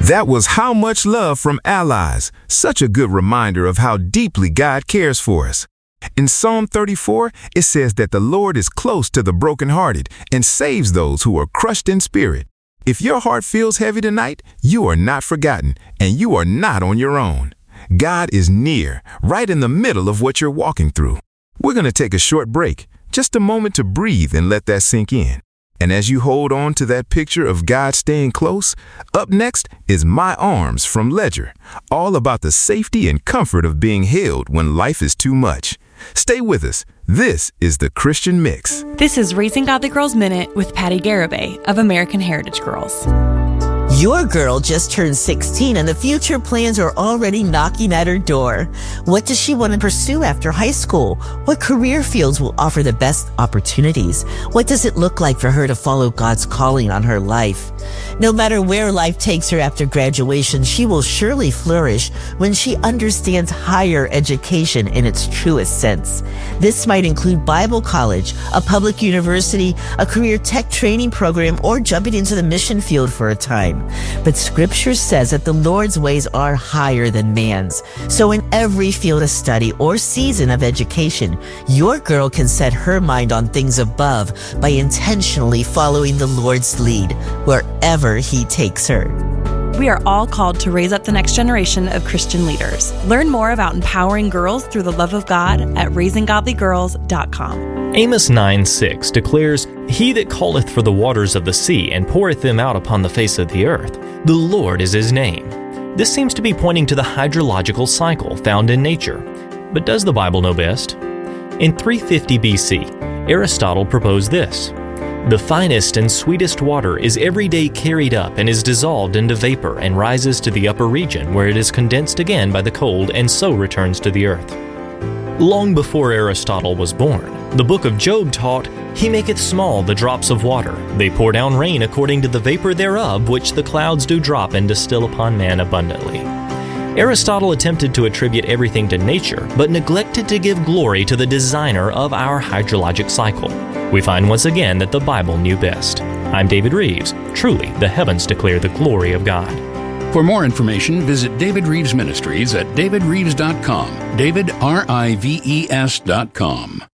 That was How Much Love from Allies. Such a good reminder of how deeply God cares for us. In Psalm 34, it says that the Lord is close to the brokenhearted and saves those who are crushed in spirit. If your heart feels heavy tonight, you are not forgotten and you are not on your own. God is near, right in the middle of what you're walking through. We're going to take a short break, just a moment to breathe and let that sink in. And as you hold on to that picture of God staying close, up next is My Arms from Ledger, all about the safety and comfort of being held when life is too much. Stay with us. This is the Christian Mix. This is Raising Godly Girls Minute with Patty Garibay of American Heritage Girls. Your girl just turned 16 and the future plans are already knocking at her door. What does she want to pursue after high school? What career fields will offer the best opportunities? What does it look like for her to follow God's calling on her life? No matter where life takes her after graduation, she will surely flourish when she understands higher education in its truest sense. This might include Bible college, a public university, a career tech training program, or jumping into the mission field for a time. But Scripture says that the Lord's ways are higher than man's. So in every field of study or season of education, your girl can set her mind on things above by intentionally following the Lord's lead wherever He takes her. We are all called to raise up the next generation of Christian leaders. Learn more about empowering girls through the love of God at raisinggodlygirls.com. Amos 9:6 declares, "He that calleth for the waters of the sea and poureth them out upon the face of the earth, the Lord is his name." This seems to be pointing to the hydrological cycle found in nature. But does the Bible know best? In 350 BC, Aristotle proposed this: "The finest and sweetest water is every day carried up and is dissolved into vapor and rises to the upper region where it is condensed again by the cold and so returns to the earth." Long before Aristotle was born, the book of Job taught, "He maketh small the drops of water. They pour down rain according to the vapor thereof, which the clouds do drop and distill upon man abundantly." Aristotle attempted to attribute everything to nature, but neglected to give glory to the designer of our hydrologic cycle. We find once again that the Bible knew best. I'm David Reeves. Truly, the heavens declare the glory of God. For more information, visit David Reeves Ministries at davidreeves.com. DavidRives.com.